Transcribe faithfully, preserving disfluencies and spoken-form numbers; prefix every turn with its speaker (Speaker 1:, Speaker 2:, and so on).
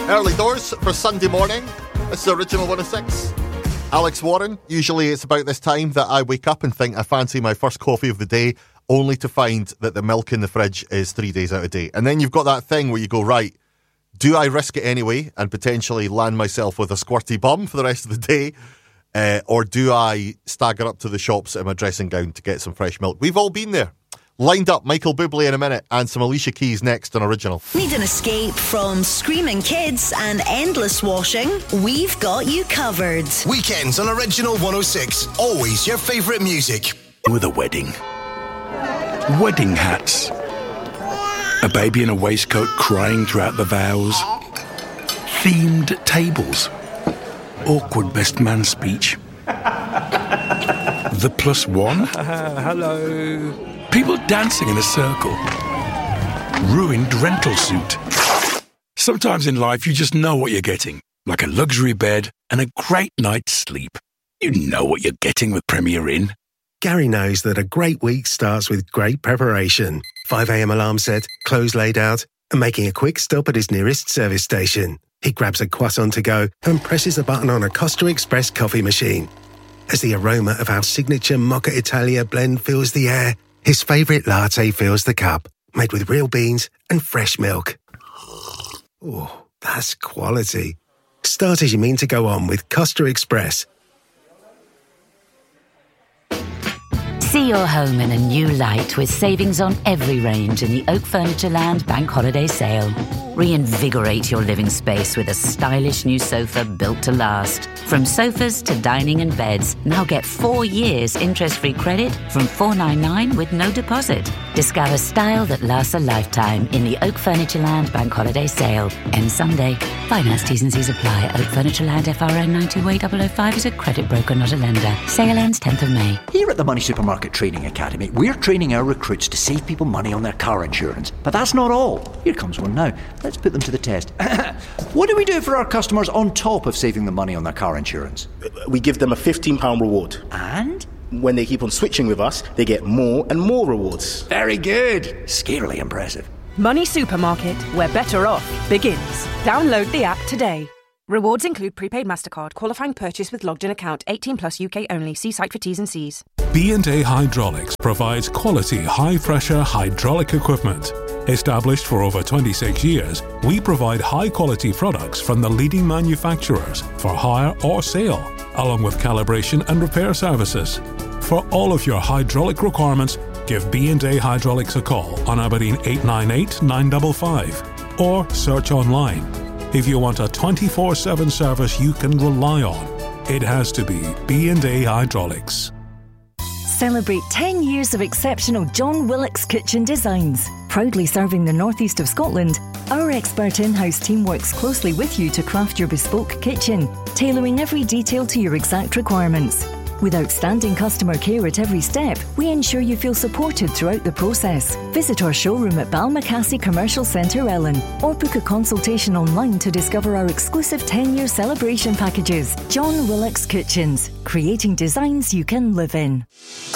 Speaker 1: Early doors for Sunday morning. This is Original one oh six. Alex Warren. Usually it's about this time that I wake up and think I fancy my first coffee of the day, only to find that the milk in the fridge is three days out of date. And then you've got that thing where you go, right, do I risk it anyway and potentially land myself with a squirty bum for the rest of the day? Uh, or do I stagger up to the shops in my dressing gown to get some fresh milk? We've all been there. Lined up, Michael Bublé in a minute and some Alicia Keys next on Original.
Speaker 2: Need an escape from screaming kids and endless washing? We've got you covered.
Speaker 3: Weekends on Original one oh six. Always your favourite music.
Speaker 4: With a wedding. Wedding hats. A baby in a waistcoat crying throughout the vows. Themed tables. Awkward best man speech. The plus one.
Speaker 5: Uh, hello.
Speaker 4: People dancing in a circle. Ruined rental suit. Sometimes in life you just know what you're getting. Like a luxury bed and a great night's sleep. You know what you're getting with Premier Inn.
Speaker 6: Gary knows that a great week starts with great preparation. five a.m. alarm set, clothes laid out, and making a quick stop at his nearest service station. He grabs a croissant to go and presses a button on a Costa Express coffee machine. As the aroma of our signature Mocha Italia blend fills the air, his favourite latte fills the cup, made with real beans and fresh milk. Oh, that's quality. Start as you mean to go on with Costa Express.
Speaker 7: See your home in a new light with savings on every range in the Oak Furnitureland Bank Holiday Sale. Reinvigorate your living space with a stylish new sofa built to last. From sofas to dining and beds, now get four years interest-free credit from four hundred ninety-nine dollars with no deposit. Discover style that lasts a lifetime in the Oak Furnitureland Bank Holiday Sale. Ends Sunday. Finance T's and C's apply. Oak Furnitureland F R N nine two A zero zero five is a credit broker, not a lender. Sale ends tenth of May.
Speaker 8: Here at the Money Supermarket Training Academy, we're training our recruits to save people money on their car insurance. But that's not all. Here comes one now. Let's put them to the test. What do we do for our customers on top of saving them money on their car insurance?
Speaker 9: We give them a fifteen pounds reward.
Speaker 8: And?
Speaker 9: When they keep on switching with us, they get more and more rewards.
Speaker 8: Very good. Scarily impressive.
Speaker 10: Money Supermarket, where better off begins. Download the app today. Rewards include prepaid MasterCard, qualifying purchase with logged in account, eighteen plus U K only. See site for T's and C's.
Speaker 11: B and A Hydraulics provides quality high-pressure hydraulic equipment. Established for over twenty-six years, we provide high-quality products from the leading manufacturers for hire or sale, along with calibration and repair services. For all of your hydraulic requirements, give B and A Hydraulics a call on Aberdeen eight nine eight, nine five five or search online. If you want a twenty-four seven service you can rely on, it has to be B and A Hydraulics.
Speaker 12: Celebrate ten years of exceptional John Willock's Kitchen designs. Proudly serving the northeast of Scotland, our expert in-house team works closely with you to craft your bespoke kitchen, tailoring every detail to your exact requirements. With outstanding customer care at every step, we ensure you feel supported throughout the process. Visit our showroom at Balmacassey Commercial Centre, Ellen, or book a consultation online to discover our exclusive ten-year celebration packages. John Willock's Kitchens, creating designs you can live in.